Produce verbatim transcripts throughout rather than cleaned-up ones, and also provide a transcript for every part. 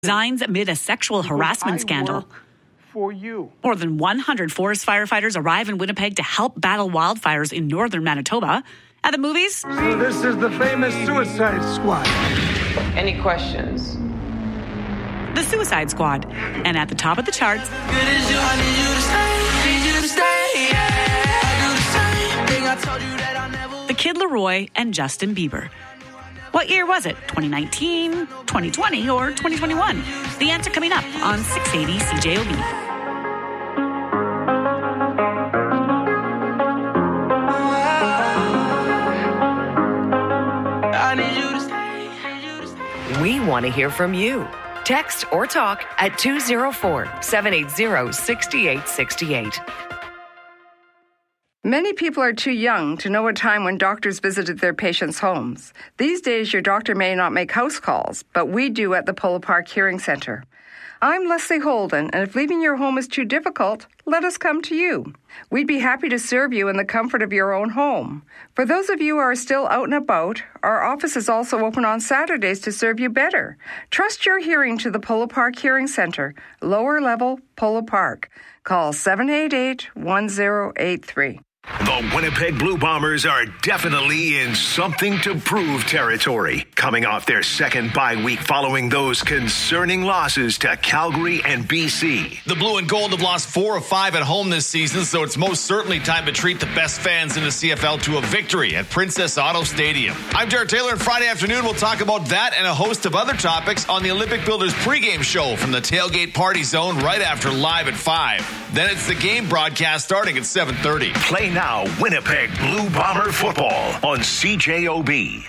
resigns amid a sexual harassment scandal. For you. More than one hundred forest firefighters arrive in Winnipeg to help battle wildfires in northern Manitoba. At the movies, So this is the famous Suicide Squad. Any questions? The Suicide Squad. And at the top of the charts, The Kid Laroi and Justin Bieber. What year was it? twenty nineteen, twenty twenty, or twenty twenty-one? The answer coming up on six eighty C J O B. We want to hear from you. Text or talk at two oh four, seven eight zero, six eight six eight. Many people are too young to know a time when doctors visited their patients' homes. These days, your doctor may not make house calls, but we do at the Polo Park Hearing Center. I'm Leslie Holden, and if leaving your home is too difficult, let us come to you. We'd be happy to serve you in the comfort of your own home. For those of you who are still out and about, our office is also open on Saturdays to serve you better. Trust your hearing to the Polo Park Hearing Center, lower level Polo Park. Call seven eight eight, one zero eight three. The Winnipeg Blue Bombers are definitely in something to prove territory, coming off their second bye week following those concerning losses to Calgary and B C. The Blue and Gold have lost four of five at home this season, so it's most certainly time to treat the best fans in the C F L to a victory at Princess Auto Stadium. I'm Derek Taylor, and Friday afternoon we'll talk about that and a host of other topics on the Olympic Builders pregame show from the Tailgate Party Zone right after Live at five. Then it's the game broadcast starting at seven thirty. Play now Winnipeg Blue Bomber football on C J O B.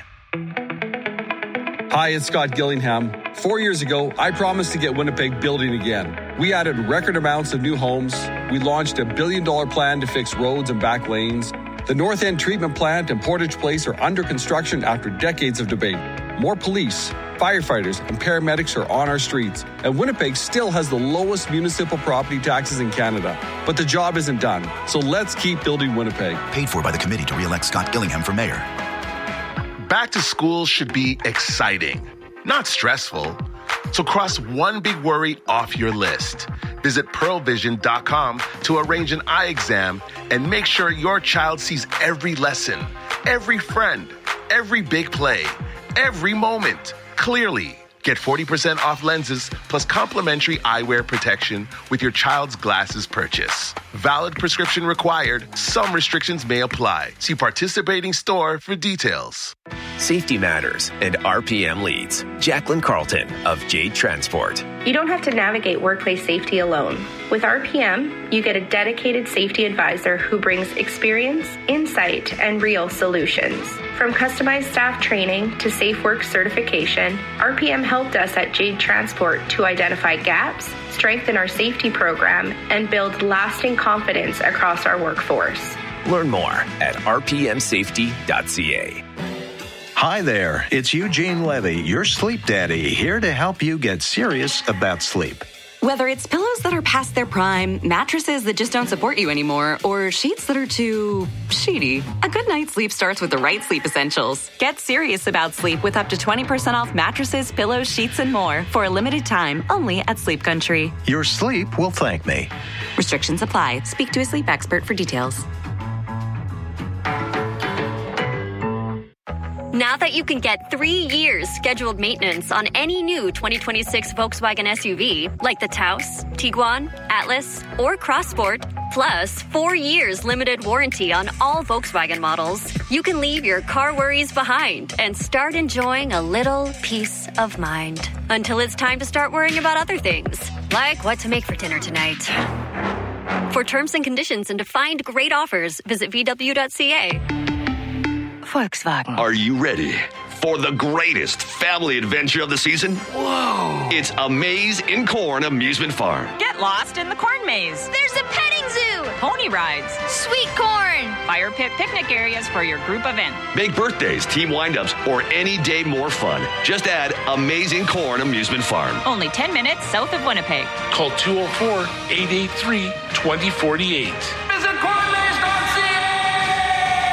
Hi, it's Scott Gillingham. Four years ago, I promised to get Winnipeg building again. We added record amounts of new homes. We launched a billion dollar plan to fix roads and back lanes. The North End Treatment Plant and Portage Place are under construction after decades of debate. More police, firefighters, and paramedics are on our streets. And Winnipeg still has the lowest municipal property taxes in Canada. But the job isn't done. So let's keep building Winnipeg. Paid for by the committee to re-elect Scott Gillingham for mayor. Back to school should be exciting, not stressful. So cross one big worry off your list. Visit pearl vision dot com to arrange an eye exam and make sure your child sees every lesson, every friend, every big play, every moment clearly. Get forty percent off lenses plus complimentary eyewear protection with your child's glasses purchase. Valid prescription required. Some restrictions may apply. See participating store for details. Safety matters, and R P M leads. Jacqueline Carlton of Jade Transport. You don't have to navigate workplace safety alone. With R P M, you get a dedicated safety advisor who brings experience, insight, and real solutions. From customized staff training to safe work certification, R P M helped us at Jade Transport to identify gaps, strengthen our safety program, and build lasting confidence across our workforce. Learn more at r p m safety dot c a. Hi there, it's Eugene Levy, your sleep daddy, here to help you get serious about sleep. Whether it's pillows that are past their prime, mattresses that just don't support you anymore, or sheets that are too sheety, a good night's sleep starts with the right sleep essentials. Get serious about sleep with up to twenty percent off mattresses, pillows, sheets, and more for a limited time only at Sleep Country. Your sleep will thank me. Restrictions apply. Speak to a sleep expert for details. Now that you can get three years scheduled maintenance on any new twenty twenty-six Volkswagen S U V, like the Taos, Tiguan, Atlas, or Crossport, plus four years limited warranty on all Volkswagen models, you can leave your car worries behind and start enjoying a little peace of mind. Until it's time to start worrying about other things, like what to make for dinner tonight. For terms and conditions and to find great offers, visit v w dot c a. Volkswagen. Are you ready for the greatest family adventure of the season? Whoa! It's A Maze in Corn Amusement Farm. Get lost in the corn maze. There's a petting zoo. Pony rides. Sweet corn. Fire pit picnic areas for your group event. Make birthdays, team windups, or any day more fun. Just add Amazing Corn Amusement Farm. Only ten minutes south of Winnipeg. Call two oh four, eight eight three, two oh four eight. Visit corn maze dot c a.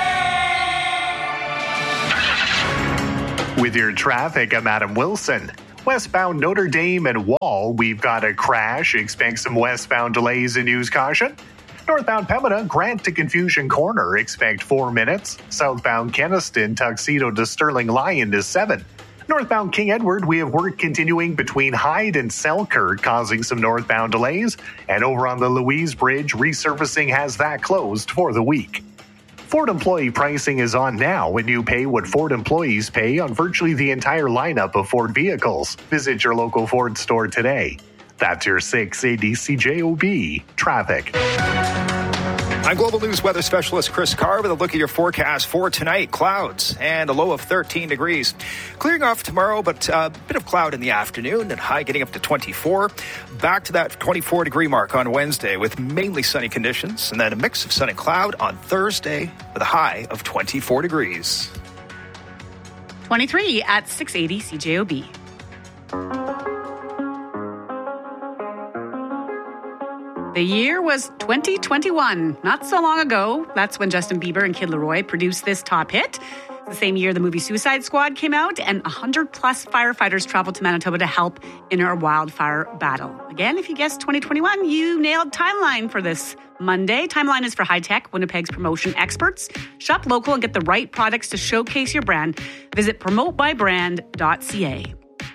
With your traffic, I'm Adam Wilson. Westbound Notre Dame and Wall, we've got a crash. Expect some westbound delays and use caution. Northbound Pembina, Grant to Confusion Corner, expect four minutes. Southbound Kenaston, Tuxedo to Sterling Lion to seven. Northbound King Edward, we have work continuing between Hyde and Selkirk, causing some northbound delays. And over on the Louise Bridge, resurfacing has that closed for the week. Ford employee pricing is on now when you pay what Ford employees pay on virtually the entire lineup of Ford vehicles. Visit your local Ford store today. That's your six A D C J O B traffic. I'm Global News weather specialist Chris Carr with a look at your forecast for tonight. Clouds and a low of thirteen degrees. Clearing off tomorrow, but a bit of cloud in the afternoon and high getting up to twenty-four. Back to that twenty-four degree mark on Wednesday with mainly sunny conditions, and then a mix of sun and cloud on Thursday with a high of twenty-four degrees. twenty-three at six eighty C J O B. The year was twenty twenty-one. Not so long ago, that's when Justin Bieber and Kid Laroi produced this top hit. The same year the movie Suicide Squad came out, and one hundred plus firefighters traveled to Manitoba to help in our wildfire battle. Again, if you guessed twenty twenty-one, you nailed Timeline for this Monday. Timeline is for high-tech, Winnipeg's promotion experts. Shop local and get the right products to showcase your brand. Visit promote by brand dot c a.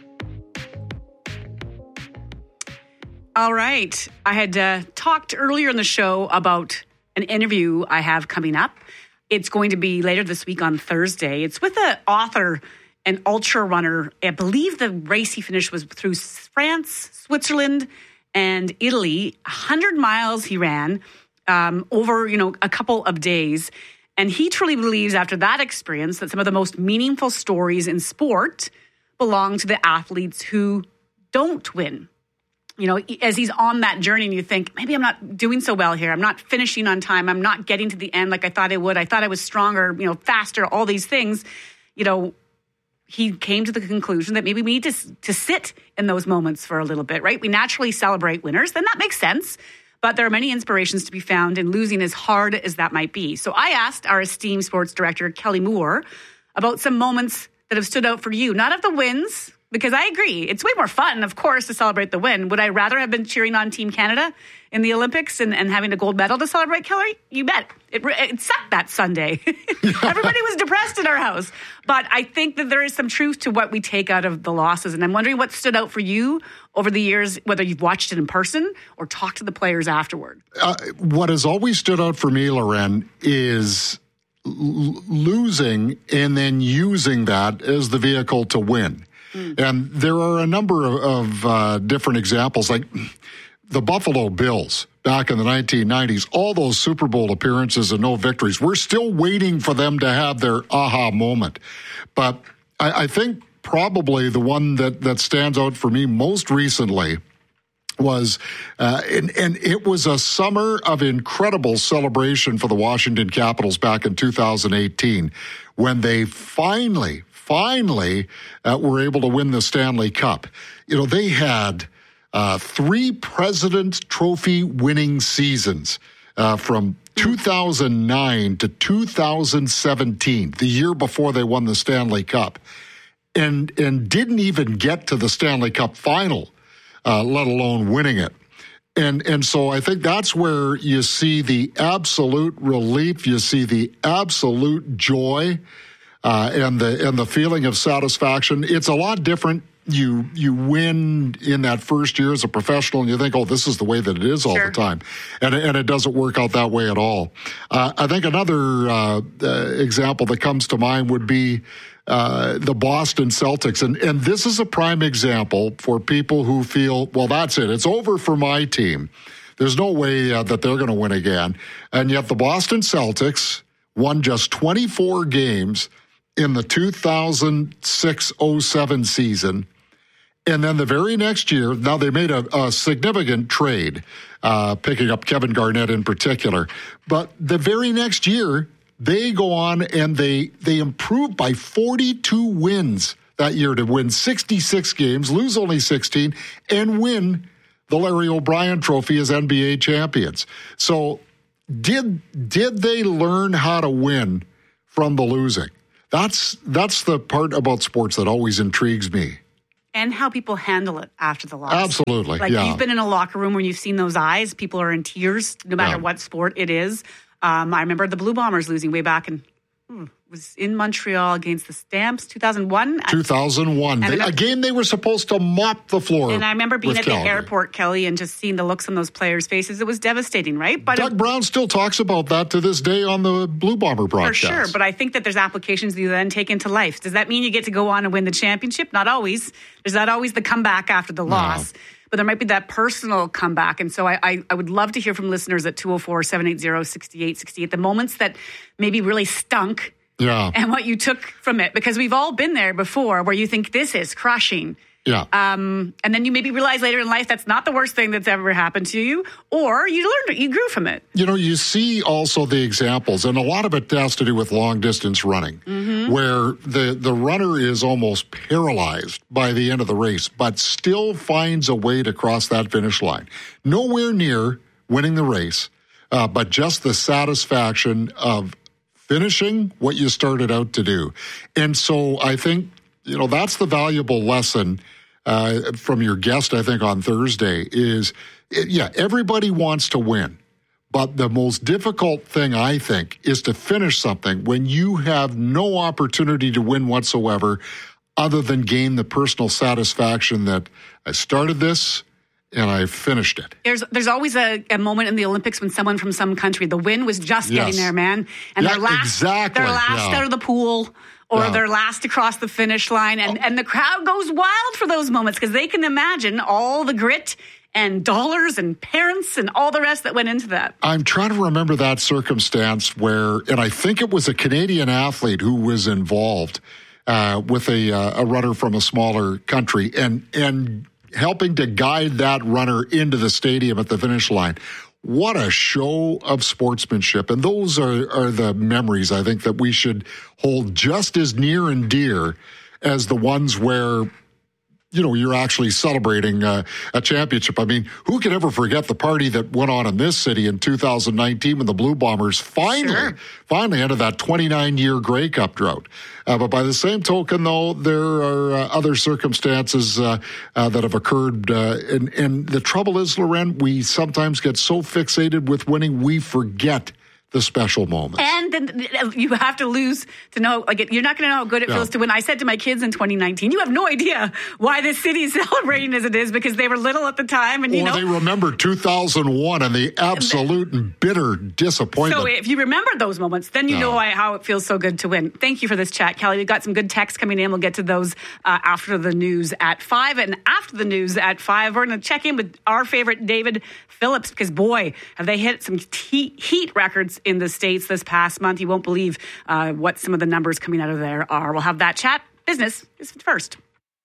All right. I had uh, talked earlier in the show about an interview I have coming up. It's going to be later this week on Thursday. It's with an author and ultra runner. I believe the race he finished was through France, Switzerland, and Italy. one hundred miles he ran um, over, you know, a couple of days. And he truly believes after that experience that some of the most meaningful stories in sport belong to the athletes who don't win. You know, as he's on that journey and you think, maybe I'm not doing so well here. I'm not finishing on time. I'm not getting to the end like I thought I would. I thought I was stronger, you know, faster, all these things. You know, he came to the conclusion that maybe we need to, to sit in those moments for a little bit, right? We naturally celebrate winners. Then that makes sense. But there are many inspirations to be found in losing, as hard as that might be. So I asked our esteemed sports director, Kelly Moore, about some moments that have stood out for you. Not of the wins, because I agree. It's way more fun, of course, to celebrate the win. Would I rather have been cheering on Team Canada in the Olympics and, and having a gold medal to celebrate, Kelly? You bet. It, it sucked that Sunday. Everybody was depressed in our house. But I think that there is some truth to what we take out of the losses. And I'm wondering what stood out for you over the years, whether you've watched it in person or talked to the players afterward. Uh, what has always stood out for me, Loren, is l- losing and then using that as the vehicle to win. And there are a number of, of uh, different examples, like the Buffalo Bills back in the nineteen nineties, all those Super Bowl appearances and no victories. We're still waiting for them to have their aha moment. But I, I think probably the one that, that stands out for me most recently was, uh, and, and it was a summer of incredible celebration for the Washington Capitals back in two thousand eighteen, when they finally, finally uh, were able to win the Stanley Cup. You know, they had uh, three President's Trophy winning seasons uh, from two thousand nine to two thousand seventeen, the year before they won the Stanley Cup, and and didn't even get to the Stanley Cup final, uh, let alone winning it. And and so I think that's where you see the absolute relief, you see the absolute joy, uh, and the and the feeling of satisfaction. It's a lot different. You you win in that first year as a professional, and you think, oh, this is the way that it is all sure. the time, and and it doesn't work out that way at all. Uh, I think another uh, uh, example that comes to mind would be uh, the Boston Celtics, and and this is a prime example for people who feel, well, that's it, it's over for my team. There's no way uh, that they're going to win again, and yet the Boston Celtics won just twenty-four games in the two thousand six oh seven season. And then the very next year, now they made a, a significant trade, uh, picking up Kevin Garnett in particular. But the very next year, they go on and they they improve by forty-two wins that year to win sixty-six games, lose only sixteen, and win the Larry O'Brien Trophy as N B A champions. So did did they learn how to win from the losing? That's that's the part about sports that always intrigues me. and how people handle it after the loss. Absolutely, Like yeah. you've been in a locker room when you've seen those eyes. People are in tears, no matter Yeah. what sport it is. Um, I remember the Blue Bombers losing way back in, hmm, was in Montreal against the Stamps, two thousand one. two thousand one, And They- I- a game they were supposed to mop the floor. And I remember being with at the Calgary. airport, Kelly, and just seeing the looks on those players' faces. It was devastating, right? But Doug it, Brown still talks about that to this day on the Blue Bomber for broadcast. sure. But I think that there's applications that you then take into life. Does that mean you get to go on and win the championship? Not always. There's not always the comeback after the loss. But there might be that personal comeback. And so I, I, I would love to hear from listeners at two oh four, seven eight zero, six eight six eight, the moments that maybe really stunk Yeah. and what you took from it. Because we've all been there before where you think this is crushing. Yeah. Um, and then you maybe realize later in life that's not the worst thing that's ever happened to you. Or you learned it, you grew from it. You know, you see also the examples, and a lot of it has to do with long distance running, Mm-hmm. where the, the runner is almost paralyzed by the end of the race, but still finds a way to cross that finish line. Nowhere near winning the race, uh, but just the satisfaction of finishing what you started out to do. And so I think, you know, that's the valuable lesson uh, from your guest, I think, on Thursday is, yeah, everybody wants to win. But the most difficult thing, I think, is to finish something when you have no opportunity to win whatsoever other than gain the personal satisfaction that I started this and I finished it. There's there's always a, a moment in the Olympics when someone from some country, the win was just Yes. getting there, man. And Yeah, they're last, exactly, they're last yeah. out of the pool. Or Yeah. they're last across the finish line. And, and the crowd goes wild for those moments because they can imagine all the grit and dollars and parents and all the rest that went into that. I'm trying to remember that circumstance where, and I think it was a Canadian athlete who was involved uh, with a, uh, a runner from a smaller country and, and helping to guide that runner into the stadium at the finish line. What a show of sportsmanship. And those are, are the memories I think that we should hold just as near and dear as the ones where, you know, you're actually celebrating uh, a championship. I mean, who can ever forget the party that went on in this city in two thousand nineteen when the Blue Bombers finally, Sure. finally ended that twenty-nine year Grey Cup drought. Uh, but by the same token, though, there are uh, other circumstances uh, uh, that have occurred. Uh, and, and the trouble is, Loren, we sometimes get so fixated with winning, we forget the special moments. And then you have to lose to know, like, you're not going to know how good it Yeah. feels to win. I said to my kids in twenty nineteen, you have no idea why this city is celebrating as it is because they were little at the time. And, you Or know, they remember two thousand one and the absolute and bitter disappointment. so if you remember those moments, then you Yeah. know why, how it feels so good to win. Thank you for this chat, Kelly. We've got some good texts coming in. We'll get to those uh, after the news at five. And after the news at five, we're going to check in with our favorite David Phillips because, boy, have they hit some heat, heat records in the States this past month. You won't believe uh, what some of the numbers coming out of there are. We'll have that chat. Business is first.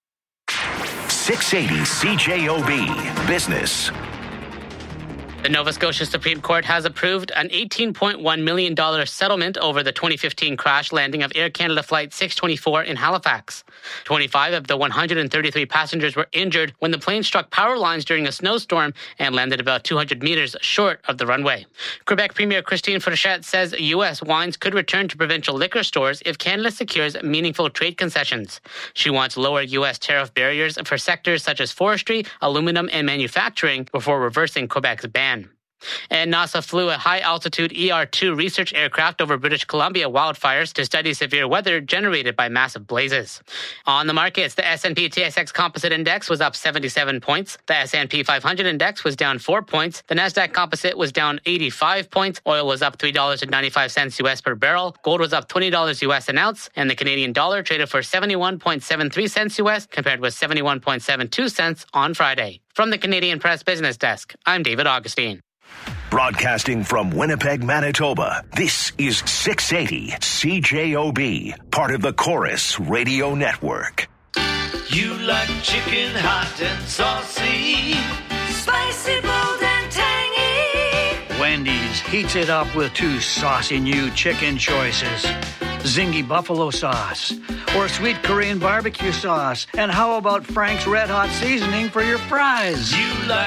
six eighty C J O B Business. The Nova Scotia Supreme Court has approved an eighteen point one million dollars settlement over the twenty fifteen crash landing of Air Canada Flight six twenty-four in Halifax. twenty-five of the one hundred thirty-three passengers were injured when the plane struck power lines during a snowstorm and landed about two hundred meters short of the runway. Quebec Premier Christine Frechette says U S wines could return to provincial liquor stores if Canada secures meaningful trade concessions. She wants lower U S tariff barriers for sectors such as forestry, aluminum, and manufacturing before reversing Quebec's ban. And NASA flew a high-altitude E R two research aircraft over British Columbia wildfires to study severe weather generated by massive blazes. On the markets, the S and P T S X Composite Index was up seventy-seven points. The S and P five hundred Index was down four points. The Nasdaq Composite was down eighty-five points. Oil was up three dollars and ninety-five cents U S per barrel. Gold was up twenty dollars U S an ounce. And the Canadian dollar traded for seventy-one point seven three cents U S compared with seventy-one point seven two cents on Friday. From the Canadian Press Business Desk, I'm David Augustine. Broadcasting from Winnipeg, Manitoba, this is six eighty C J O B, part of the Chorus Radio Network. You like chicken hot and saucy, spicy, bold and tangy. Wendy's heats it up with two saucy new chicken choices. Zingy buffalo sauce or sweet Korean barbecue sauce. And how about Frank's Red Hot seasoning for your fries? You like